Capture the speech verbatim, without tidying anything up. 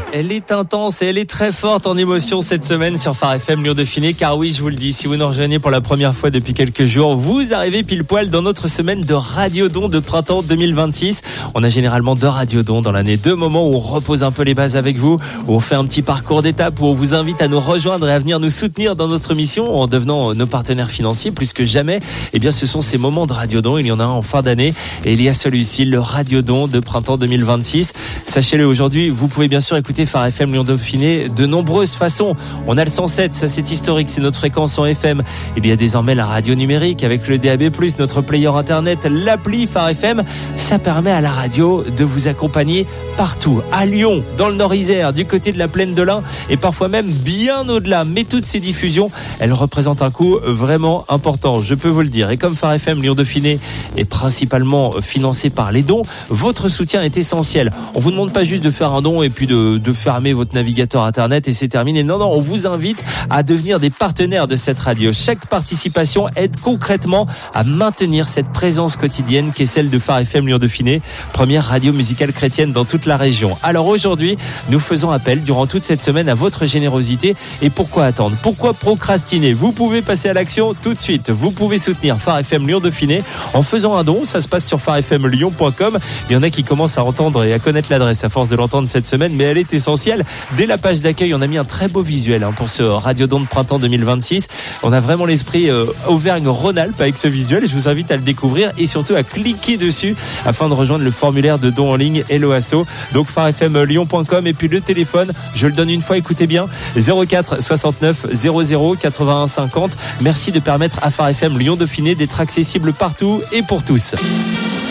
Elle est intense et elle est très forte en émotion cette semaine sur Phare F M Lyon Dauphiné, car oui, je vous le dis, si vous nous rejoignez pour la première fois depuis quelques jours, vous arrivez pile poil dans notre semaine de Radiodon de printemps deux mille vingt-six. On a généralement deux Radiodons dans l'année, deux moments où on repose un peu les bases avec vous, où on fait un petit parcours d'étape, où on vous invite à nous rejoindre et à venir nous soutenir dans notre mission en devenant nos partenaires financiers plus que jamais. Eh bien, ce sont ces moments de Radiodon. Il y en a un en fin d'année et il y a celui-ci, le Radiodon de printemps deux mille vingt-six. Sachez-le, aujourd'hui, vous pouvez bien sûr écouter Phare F M Lyon Dauphiné de nombreuses façons. On a le cent sept, ça c'est historique, c'est notre fréquence en F M. Il y a désormais la radio numérique avec le D A B plus, notre player internet, l'appli Phare F M. Ça permet à la radio de vous accompagner partout, à Lyon, dans le Nord-Isère, du côté de la plaine de l'Ain et parfois même bien au-delà. Mais toutes ces diffusions, elles représentent un coût vraiment important, je peux vous le dire. Et comme Phare F M Lyon Dauphiné est principalement financé par les dons, votre soutien est essentiel. On vous demande pas juste de faire un don et puis de, de fermer votre navigateur internet et c'est terminé. Non, non, on vous invite à devenir des partenaires de cette radio. Chaque participation aide concrètement à maintenir cette présence quotidienne qui est celle de Phare F M Lyon Dauphiné, première radio musicale chrétienne dans toute la région. Alors aujourd'hui, nous faisons appel durant toute cette semaine à votre générosité. Et pourquoi attendre? Pourquoi procrastiner? Vous pouvez passer à l'action tout de suite. Vous pouvez soutenir Phare F M Lyon Dauphiné en faisant un don. Ça se passe sur phare f m lyon point com. Il y en a qui commencent à entendre et à connaître l'adresse à force de l'entendre cette semaine, mais elle est essentielle. Dès la page d'accueil, on a mis un très beau visuel hein, pour ce Radiodon de printemps deux mille vingt-six. On a vraiment l'esprit euh, Auvergne-Rhône-Alpes avec ce visuel. Je vous invite à le découvrir et surtout à cliquer dessus afin de rejoindre le formulaire de don en ligne Hello Asso. Donc phare f m lyon point com et puis le téléphone, je le donne une fois, écoutez bien, zéro quatre soixante-neuf zéro zéro quatre-vingt-un cinquante. Merci de permettre à Phare F M Lyon Dauphiné d'être accessible partout et pour tous.